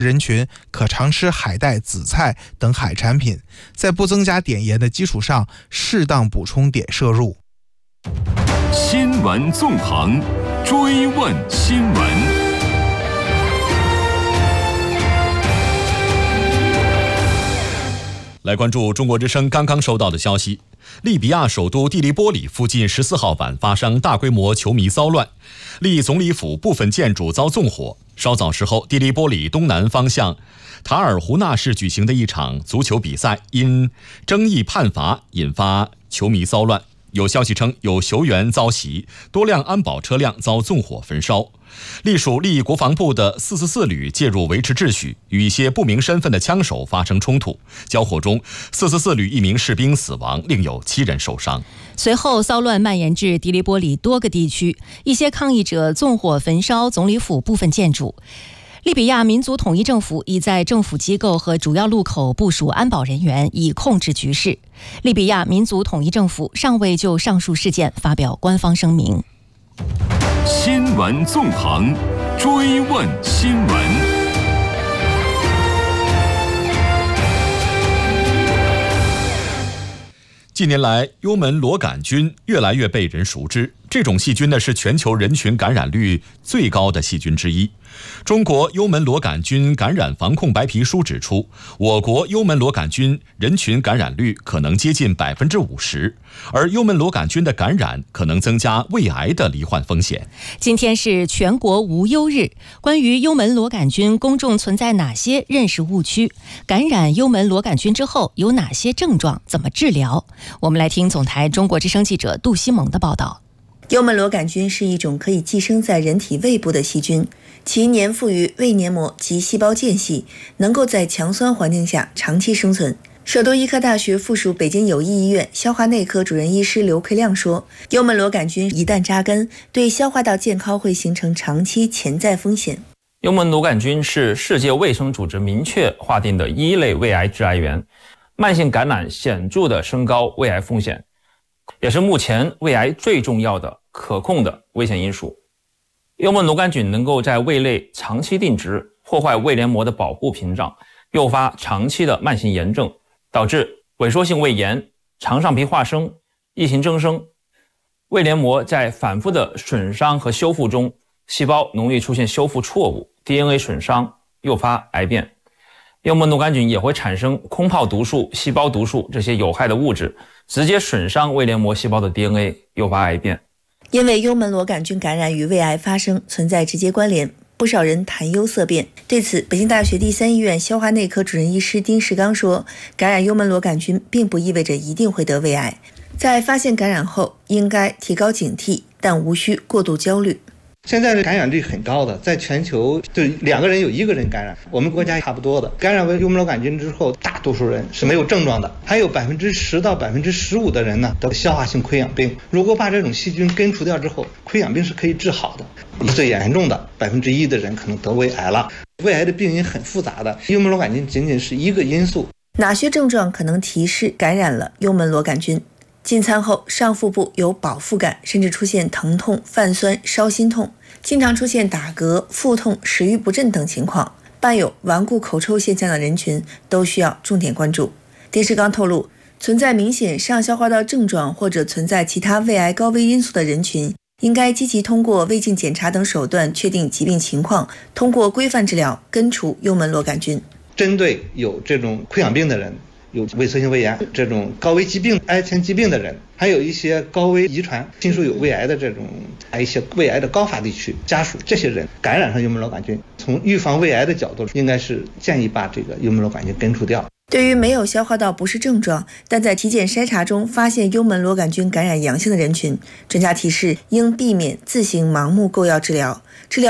人群可常吃海带、紫菜等海产品，在不增加碘盐的基础上，适当补充碘摄入。 新闻纵横，追问新闻。来关注中国之声刚刚收到的消息，利比亚首都蒂利波里附近14号晚发生大规模球迷骚乱，利总理府部分建筑遭纵火。稍早时候，蒂利波里东南方向塔尔胡纳市举行的一场足球比赛因争议判罚引发球迷骚乱，有消息称有球员遭袭，多辆安保车辆遭纵火焚烧。隶属利国防部的444旅介入维持秩序，与一些不明身份的枪手发生冲突。交火中，444旅1名士兵死亡，另有7人受伤。 随后，骚乱蔓延至迪利波里多个地区，一些抗议者纵火焚烧总理府部分建筑。利比亚民族统一政府已在政府机构和主要路口部署安保人员，以控制局势。利比亚民族统一政府尚未就上述事件发表官方声明。 新闻纵横，追问新闻。近年来，幽门螺杆菌越来越被人熟知。这种细菌呢，是全球人群感染率最高的细菌之一。中国幽门螺杆菌感染防控白皮书指出，我国幽门螺杆菌人群感染率可能接近50%，而幽门螺杆菌的感染可能增加胃癌的罹患风险。 今天是全国无忧日，关于幽门螺杆菌，公众存在哪些认识误区？感染幽门螺杆菌之后有哪些症状？怎么治疗？我们来听总台中国之声记者杜西蒙的报道。 幽门螺杆菌是一种可以寄生在人体胃部的细菌，其粘附于胃黏膜及细胞间隙，能够在强酸环境下长期生存。首都医科大学附属北京友谊医院消化内科主任医师刘奎亮说，幽门螺杆菌一旦扎根，对消化道健康会形成长期潜在风险。 幽门螺杆菌是世界卫生组织明确划定的一类胃癌致癌源，慢性感染显著地升高胃癌风险，也是目前胃癌最重要的可控的危险因素。幽门螺杆菌能够在胃内长期定植，破坏胃黏膜的保护屏障，诱发长期的慢性炎症，导致萎缩性胃炎、肠上皮化生、异形增生。胃黏膜在反复的损伤和修复中，细胞容易出现修复错误， DNA 损伤，诱发癌变。幽门螺杆菌也会产生空泡毒素、细胞毒素这些有害的物质，直接损伤胃黏膜细胞的 DNA， 诱发癌变。 因为幽门螺杆菌感染与胃癌发生存在直接关联，不少人谈忧色变。对此，北京大学第3医院消化内科主任医师丁世刚说，感染幽门螺杆菌并不意味着一定会得胃癌，在发现感染后应该提高警惕，但无需过度焦虑。 现在的感染率很高的，在全球就2个人有1个人感染，我们国家差不多的。感染为幽门螺杆菌之后，大多数人是没有症状的，还有10%到15%的人呢得消化性溃疡病。如果把这种细菌根除掉之后，溃疡病是可以治好的。最严重的1%的人可能得胃癌了。胃癌的病因很复杂的，幽门螺杆菌仅仅是一个因素。 哪些症状可能提示感染了幽门螺杆菌？进餐后上腹部有饱腹感，甚至出现疼痛、泛酸、烧心痛，经常出现打嗝、腹痛、食欲不振等情况，伴有顽固口臭现象的人群都需要重点关注。丁世刚透露，存在明显上消化道症状或者存在其他胃癌高危因素的人群，应该积极通过胃镜检查等手段确定疾病情况，通过规范治疗根除幽门螺杆菌。 针对有这种溃疡病的人，有萎缩性胃炎这种高危疾病、癌前疾病的人，还有一些高危遗传亲属有胃癌的这种，还有一些胃癌的高发地区家属，这些人感染上幽门螺杆菌，从预防胃癌的角度，应该是建议把这个幽门螺杆菌根除掉。 对于没有消化道不适症状，但在体检筛查中发现幽门螺杆菌感染阳性的人群，专家提示应避免自行盲目购药治疗。